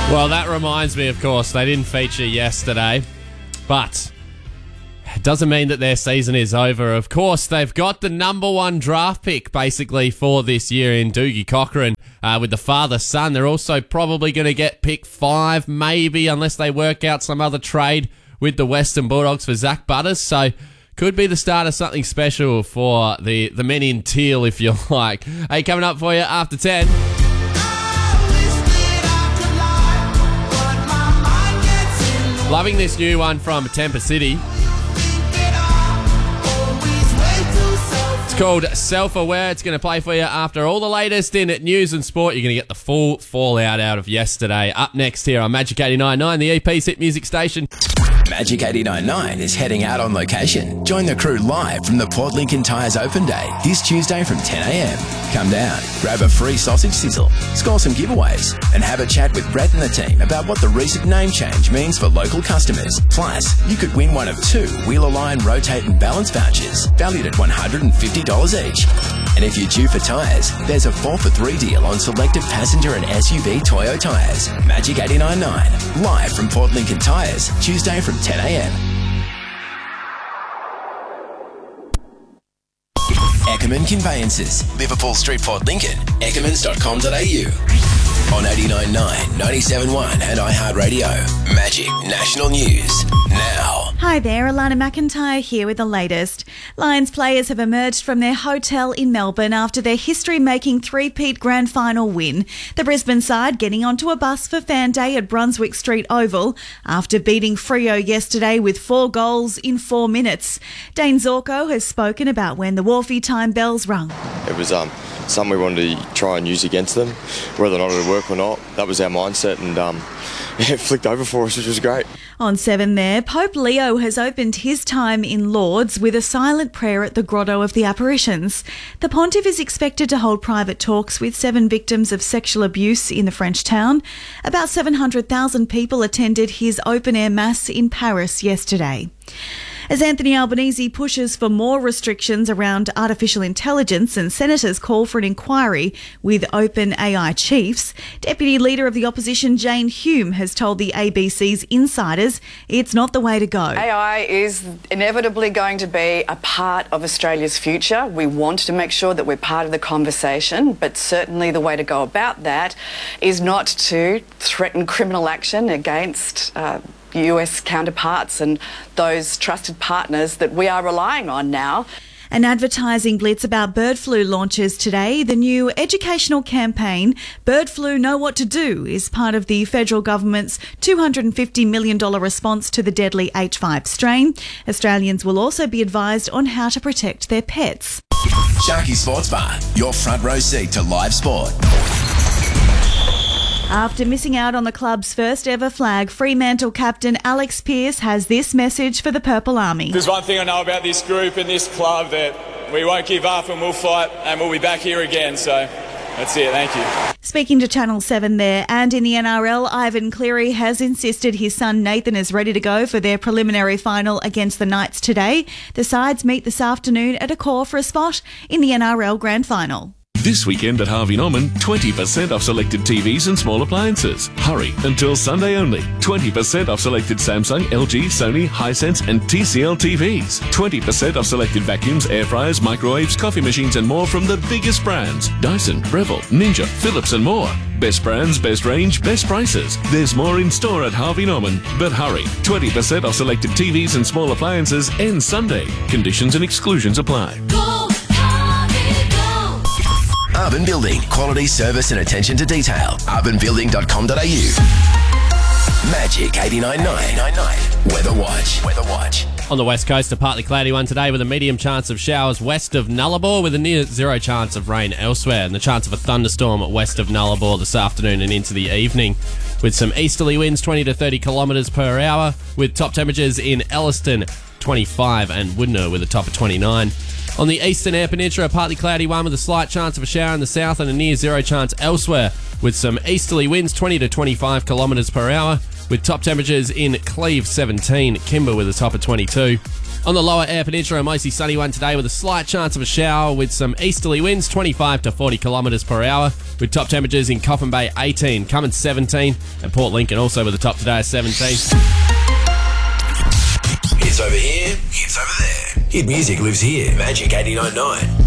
Well, that reminds me, of course, they didn't feature yesterday, but it doesn't mean that their season is over. Of course, they've got the number one draft pick, basically, for this year in Doogie Cochran with the father-son. They're also probably going to get pick 5, maybe, unless they work out some other trade with the Western Bulldogs for Zach Butters. So, could be the start of something special for the men in teal, if you like. Hey, coming up for you after 10. Loving this new one from Temper City. It's called Self-Aware. It's going to play for you after all the latest in news and sport. You're going to get the full fallout out of yesterday. Up next here on Magic 89.9, the EP's hit music station. Magic 89.9 is heading out on location. Join the crew live from the Port Lincoln Tyres Open Day this Tuesday from 10 a.m. Come down, grab a free sausage sizzle, score some giveaways, and have a chat with Brett and the team about what the recent name change means for local customers. Plus, you could win one of 2 Wheel-Align Rotate and Balance vouchers, valued at $150 each. And if you're due for tyres, there's a 4 for 3 deal on selected passenger and SUV Toyo tyres. Magic 89.9, live from Port Lincoln Tyres, Tuesday from 10 a.m. Eckerman Conveyances, Liverpool Street, Port Lincoln, eckemans.com.au. On 89.9, 97.1 and iHeartRadio. Magic National News. Now. Hi there, Alana McIntyre here with the latest. Lions players have emerged from their hotel in Melbourne after their history-making three-peat grand final win. The Brisbane side getting onto a bus for Fan Day at Brunswick Street Oval after beating Freo yesterday with 4 goals in 4 minutes. Dane Zorko has spoken about when the Wharfie time bells rung. It was something we wanted to try and use against them, whether or not it would work or not. That was our mindset, and it flicked over for us, which was great. On 7 there, Pope Leo has opened his time in Lourdes with a silent prayer at the Grotto of the Apparitions. The pontiff is expected to hold private talks with 7 victims of sexual abuse in the French town. About 700,000 people attended his open-air mass in Paris yesterday. As Anthony Albanese pushes for more restrictions around artificial intelligence and senators call for an inquiry with OpenAI chiefs, Deputy Leader of the Opposition Jane Hume has told the ABC's Insiders it's not the way to go. AI is inevitably going to be a part of Australia's future. We want to make sure that we're part of the conversation, but certainly the way to go about that is not to threaten criminal action against US counterparts and those trusted partners that we are relying on now. An advertising blitz about bird flu launches today. The new educational campaign, Bird Flu Know What to Do, is part of the federal government's $250 million response to the deadly H5 strain. Australians will also be advised on how to protect their pets. Sharky Sports Bar, your front row seat to live sport. After missing out on the club's first ever flag, Fremantle captain Alex Pearce has this message for the Purple Army. There's one thing I know about this group and this club, that we won't give up and we'll fight and we'll be back here again. So that's it. Thank you. Speaking to Channel 7 there, and in the NRL, Ivan Cleary has insisted his son Nathan is ready to go for their preliminary final against the Knights today. The sides meet this afternoon at Accor for a spot in the NRL Grand Final. This weekend at Harvey Norman, 20% off selected TVs and small appliances. Hurry, until Sunday only. 20% off selected Samsung, LG, Sony, Hisense and TCL TVs. 20% off selected vacuums, air fryers, microwaves, coffee machines and more from the biggest brands. Dyson, Breville, Ninja, Philips and more. Best brands, best range, best prices. There's more in store at Harvey Norman. But hurry, 20% off selected TVs and small appliances ends Sunday. Conditions and exclusions apply. Urban Building, quality service and attention to detail. urbanbuilding.com.au. Magic 89.9. Weather Watch. On the west coast, a partly cloudy one today with a medium chance of showers west of Nullarbor with a near zero chance of rain elsewhere, and the chance of a thunderstorm west of Nullarbor this afternoon and into the evening, with some easterly winds 20 to 30 kilometres per hour, with top temperatures in Elliston 25 and Woodnor with a top of 29. On the eastern Eyre Peninsula, a partly cloudy one with a slight chance of a shower in the south and a near zero chance elsewhere, with some easterly winds 20 to 25 kilometres per hour, with top temperatures in Cleve 17, Kimber with a top of 22. On the lower Eyre Peninsula, a mostly sunny one today with a slight chance of a shower with some easterly winds, 25 to 40 kilometres per hour, with top temperatures in Coffin Bay 18, Cummins 17, and Port Lincoln also with a top today of 17. Hits over here, hits over there. Hit music lives here. Magic 89.9.